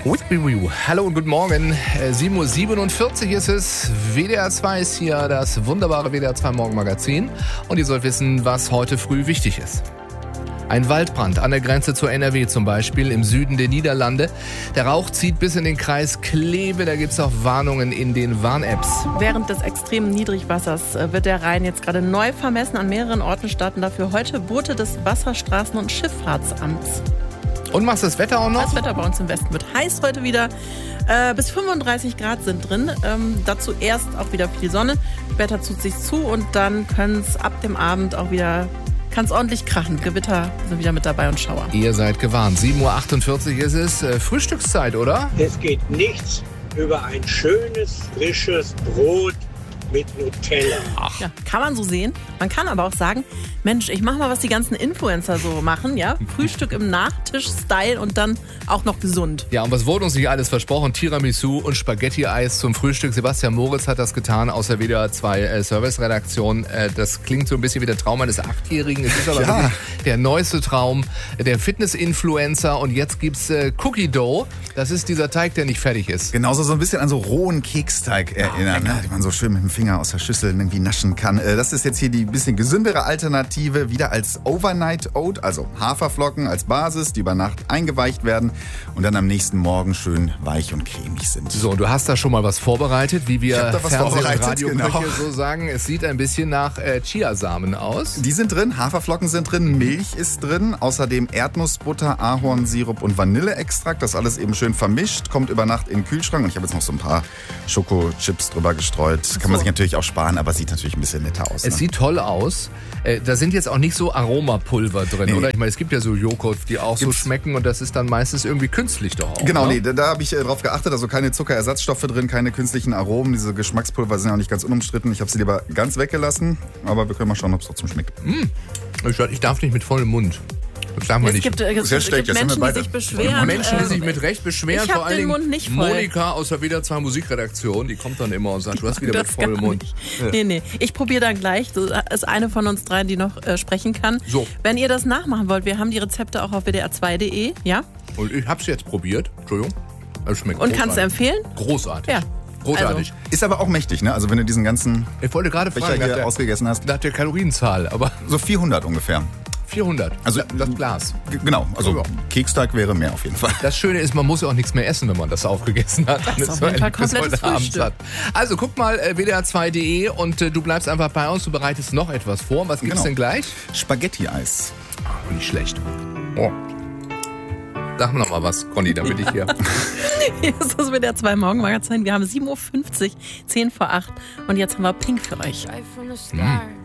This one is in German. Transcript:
Hallo und guten Morgen. 7:47 Uhr ist es. WDR 2 ist hier, das wunderbare WDR 2 Morgenmagazin. Und ihr sollt wissen, was heute früh wichtig ist. Ein Waldbrand an der Grenze zur NRW zum Beispiel, im Süden der Niederlande. Der Rauch zieht bis in den Kreis Kleve, da gibt es auch Warnungen in den Warn-Apps. Während des extremen Niedrigwassers wird der Rhein jetzt gerade neu vermessen. An mehreren Orten starten dafür heute Boote des Wasserstraßen- und Schifffahrtsamts. Und machst du das Wetter auch noch? Das Wetter bei uns im Westen wird heiß heute wieder. Bis 35 Grad sind drin. Dazu erst auch wieder viel Sonne. Später zieht sich zu und dann können es ab dem Abend auch wieder... Kann es ordentlich krachen. Gewitter sind wieder mit dabei und Schauer. Ihr seid gewarnt. 7:48 Uhr ist es. Frühstückszeit, oder? Es geht nichts über ein schönes, frisches Brot mit Nutella. Ja, kann man so sehen. Man kann aber auch sagen, Mensch, ich mach mal, was die ganzen Influencer so machen, ja? Frühstück im Nachtisch-Style und dann auch noch gesund. Ja, und was wurde uns nicht alles versprochen? Tiramisu und Spaghetti-Eis zum Frühstück. Sebastian Moritz hat das getan aus der WDR 2 Service-Redaktion. Das klingt so ein bisschen wie der Traum eines Achtjährigen. Es ist aber wirklich der neueste Traum, der Fitness-Influencer. Und jetzt gibt's Cookie Dough. Das ist dieser Teig, der nicht fertig ist. Genauso so ein bisschen an so rohen Keksteig erinnern, ne? Die man so schön mit dem Finger aus der Schüssel irgendwie naschen kann. Das ist jetzt hier die bisschen gesündere Alternative, wieder als Overnight Oat, also Haferflocken als Basis, die über Nacht eingeweicht werden und dann am nächsten Morgen schön weich und cremig sind. So, und du hast da schon mal was vorbereitet, wie wir Fernseh- und Radioköche genau so sagen. Es sieht ein bisschen nach Chiasamen aus. Die sind drin, Haferflocken sind drin, Milch ist drin, außerdem Erdnussbutter, Ahornsirup und Vanilleextrakt. Das alles eben schön vermischt, kommt über Nacht in den Kühlschrank. Und ich habe jetzt noch so ein paar Schokochips drüber gestreut. Kann man sich natürlich auch sparen, aber sieht natürlich ein bisschen netter aus. Es sieht toll aus. Da sind jetzt auch nicht so Aromapulver drin, oder? Ich meine, es gibt ja so Joghurt, die auch so schmecken und das ist dann meistens irgendwie künstlich doch auch. Genau, ne? da habe ich drauf geachtet. Also keine Zuckerersatzstoffe drin, keine künstlichen Aromen. Diese Geschmackspulver sind ja auch nicht ganz unumstritten. Ich habe sie lieber ganz weggelassen, aber wir können mal schauen, ob es trotzdem schmeckt. Ich darf nicht mit vollem Mund. Das darf man nicht. Es gibt Menschen, die sich beschweren. Menschen, die sich mit Recht beschweren. Ich hab vor allen den Dingen Mund nicht voll. Monika aus der WDR 2 Musikredaktion, die kommt dann immer und sagt, du hast wieder mit vollem Mund. Nee. Ich probiere dann gleich. Das ist eine von uns dreien, die noch sprechen kann. So. Wenn ihr das nachmachen wollt, wir haben die Rezepte auch auf wdr2.de, ja? Und ich hab's jetzt probiert. Entschuldigung. Es schmeckt Und kannst du empfehlen? Großartig. Ja. Großartig. Ist aber auch mächtig, ne? Also wenn du diesen ganzen Ich wollte gerade Becher fragen, hier ausgegessen hast. nach der Kalorienzahl, aber So 400 ungefähr. 400. Also das Glas. Genau, also Ja. Keksteig wäre mehr auf jeden Fall. Das Schöne ist, man muss ja auch nichts mehr essen, wenn man das aufgegessen hat. Das ist auf jeden Fall komplettes Frühstück. Also guck mal wdr2.de und du bleibst einfach bei uns, du bereitest noch etwas vor. Was gibt's denn gleich? Spaghetti-Eis. Nicht schlecht. Oh. Sag mir noch mal was, Conny, damit ich hier... Hier ist das WDR 2 Morgenmagazin. Wir haben 7:50 Uhr, 10 vor 8 und jetzt haben wir Pink für euch.